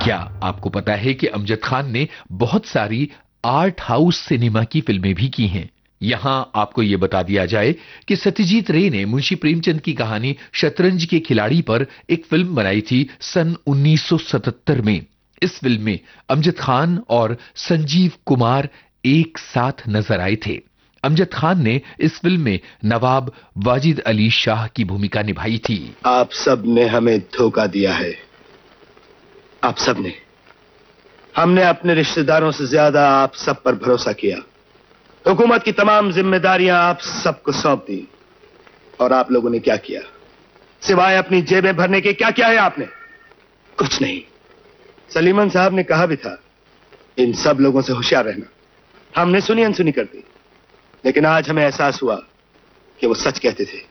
क्या आपको पता है कि अमजद खान ने बहुत सारी आर्ट हाउस सिनेमा की फिल्में भी की हैं? यहां आपको यह बता दिया जाए कि सत्यजीत रे ने मुंशी प्रेमचंद की कहानी शतरंज के खिलाड़ी पर एक फिल्म बनाई थी सन 1977 में। इस फिल्म में अमजद खान और संजीव कुमार एक साथ नजर आए थे। अमजद खान ने इस फिल्म में नवाब वाजिद अली शाह की भूमिका निभाई थी। आप सब ने हमें धोखा दिया है, आप सब ने। हमने अपने रिश्तेदारों से ज्यादा आप सब पर भरोसा किया। हुकूमत की तमाम जिम्मेदारियां आप सबको सौंप दी, और आप लोगों ने क्या किया? सिवाय अपनी जेबें भरने के क्या किया है आपने? कुछ नहीं। सलीमान साहब ने कहा भी था, इन सब लोगों से होशियार रहना। हमने सुनी अनसुनी कर दी, लेकिन आज हमें एहसास हुआ कि वो सच कहते थे।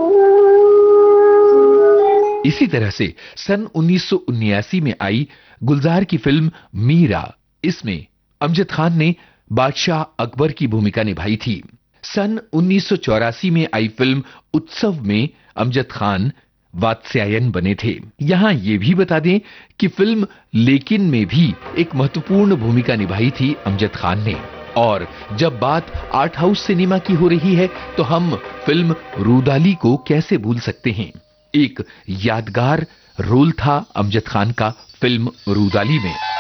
इसी तरह से सन 1979 में आई गुलजार की फिल्म मीरा, इसमें अमजद खान ने बादशाह अकबर की भूमिका निभाई थी। सन 1984 में आई फिल्म उत्सव में अमजद खान वात्स्यायन बने थे। यहां यह भी बता दें कि फिल्म लेकिन में भी एक महत्वपूर्ण भूमिका निभाई थी अमजद खान ने। और जब बात आर्ट हाउस सिनेमा की हो रही है तो हम फिल्म रूदाली को कैसे भूल सकते हैं। एक यादगार रोल था अमजद खान का फिल्म रूदाली में।